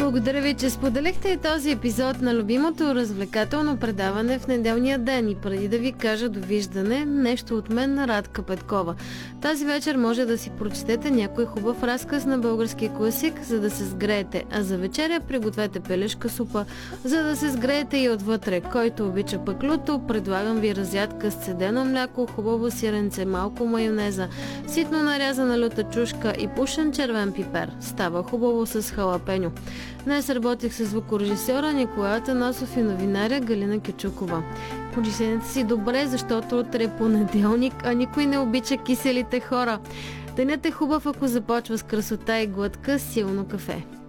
Благодаря ви, че споделихте и този епизод на любимото развлекателно предаване в неделния ден. И преди да ви кажа довиждане, нещо от мен, Радка Петкова. Тази вечер може да си прочетете някой хубав разказ на български класик, за да се сгреете. А за вечеря пригответе пелешка супа, за да се сгреете и отвътре. Който обича пъклото, предлагам ви разядка с цедено мляко, хубаво сиренце, малко майонеза, ситно нарязана люта чушка и пушен червен пипер. Става хубаво с халапеньо. Днес работих с звукорежисьора Николай Атанасов и новинаря Галина Кючукова. Почистете си добре, защото утре е понеделник, а никой не обича киселите хора. Денят е хубав, ако започва с красота и глътка силно кафе.